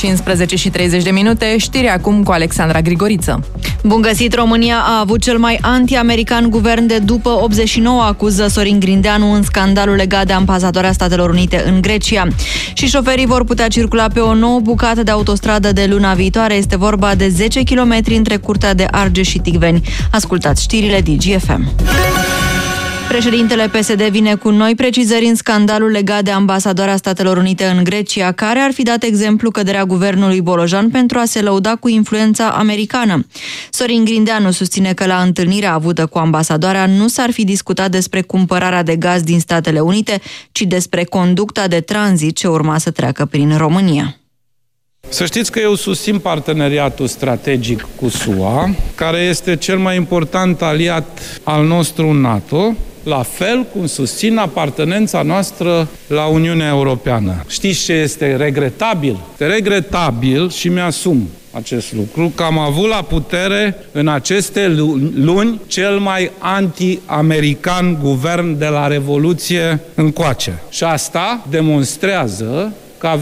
15:30, știri acum cu Alexandra Grigoriță. Bun găsit! România a avut cel mai anti-american guvern de după 89, acuză Sorin Grindeanu în scandalul legat de ambasadoarea Statelor Unite în Grecia. Și șoferii vor putea circula pe o nouă bucată de autostradă de luna viitoare. Este vorba de 10 km între Curtea de Argeș și Ticveni. Ascultați știrile DGFM. Președintele PSD vine cu noi precizări în scandalul legat de ambasadoarea Statelor Unite în Grecia, care ar fi dat exemplu căderea guvernului Bolojan pentru a se lăuda cu influența americană. Sorin Grindeanu susține că la întâlnirea avută cu ambasadoarea nu s-ar fi discutat despre cumpărarea de gaz din Statele Unite, ci despre conducta de tranzit ce urma să treacă prin România. Să știți că eu susțin parteneriatul strategic cu SUA, care este cel mai important aliat al nostru în NATO, la fel cum susțin apartenența noastră la Uniunea Europeană. Știți ce este regretabil? Este regretabil și mi-asum acest lucru, că am avut la putere în aceste luni cel mai anti-american guvern de la Revoluție încoace. Și asta demonstrează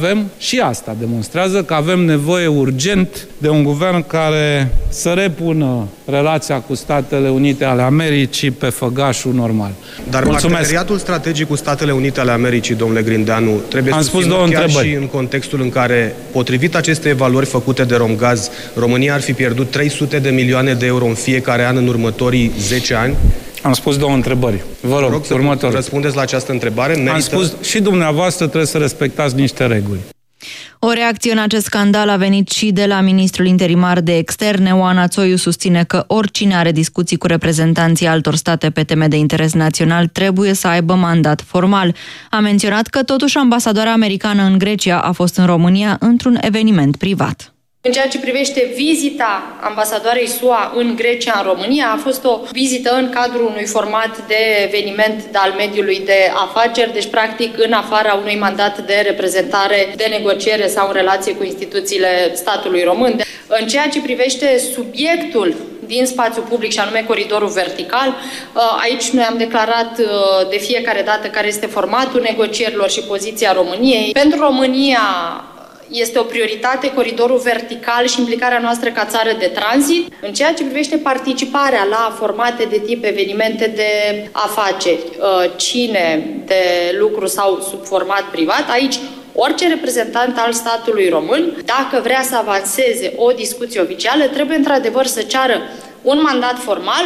că avem nevoie urgent de un guvern care să repună relația cu Statele Unite ale Americii pe făgașul normal. Dar parteneriatul strategic cu Statele Unite ale Americii, domnule Grindeanu, trebuie susținut chiar și în contextul în care, potrivit acestei evaluări făcute de Romgaz, România ar fi pierdut 300 de milioane de euro în fiecare an în următorii 10 ani? Am spus două întrebări. Vă rog să răspundeți la această întrebare. Am spus, și dumneavoastră trebuie să respectați niște reguli. O reacție în acest scandal a venit și de la ministrul interimar de externe. Oana Țoiu susține că oricine are discuții cu reprezentanții altor state pe teme de interes național trebuie să aibă mandat formal. A menționat că totuși ambasadoarea americană în Grecia a fost în România într-un eveniment privat. În ceea ce privește vizita ambasadoarei SUA în Grecia, în România, a fost o vizită în cadrul unui format de eveniment al mediului de afaceri, deci practic în afara unui mandat de reprezentare, de negociere sau în relație cu instituțiile statului român. În ceea ce privește subiectul din spațiu public și anume coridorul vertical, aici noi am declarat de fiecare dată care este formatul negocierilor și poziția României. Pentru România este o prioritate coridorul vertical și implicarea noastră ca țară de tranzit. În ceea ce privește participarea la formate de tip evenimente de afaceri, cine de lucru sau sub format privat, aici orice reprezentant al statului român, dacă vrea să avanseze o discuție oficială, trebuie într-adevăr să ceară un mandat formal.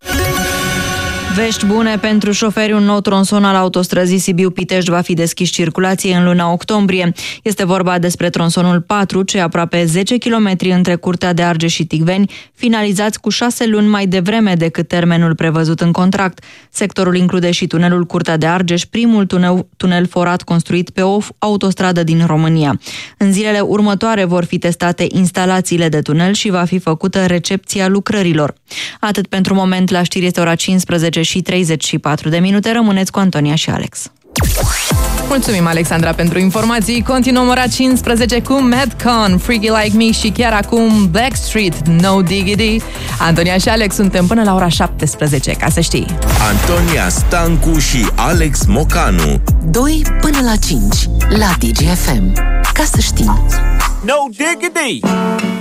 Vești bune pentru șoferi. Un nou tronson al autostrăzii Sibiu-Pitești va fi deschis circulației în luna octombrie. Este vorba despre tronsonul 4, ce aproape 10 km între Curtea de Argeș și Ticveni, finalizați cu 6 luni mai devreme decât termenul prevăzut în contract. Sectorul include și tunelul Curtea de Argeș, primul tunel forat construit pe o autostradă din România. În zilele următoare vor fi testate instalațiile de tunel și va fi făcută recepția lucrărilor. Atât pentru moment. La știri este ora 15:34. Rămâneți cu Antonia și Alex. Mulțumim, Alexandra, pentru informații. Continuăm ora 15 cu Madcon, Freaky Like Me și chiar acum Backstreet, No Diggity. Antonia și Alex suntem până la ora 17, ca să știi. Antonia Stancu și Alex Mocanu. 2 până la 5 la DGFM. Ca să știi. No Diggity!